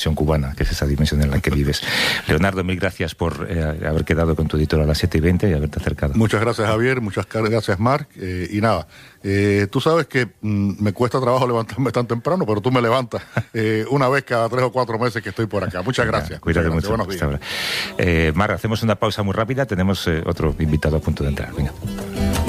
cubana, que es esa dimensión en la que vives. Leonardo, mil gracias por haber quedado con tu editor a las 7:20 y haberte acercado. Muchas gracias, Javier, muchas gracias, Marc, y nada, tú sabes que me cuesta trabajo levantarme tan temprano, pero tú me levantas una vez cada 3 o 4 meses que estoy por acá. Muchas gracias. Cuídate mucho. Buenos días. Mar, hacemos una pausa muy rápida, tenemos otro invitado a punto de entrar. Venga.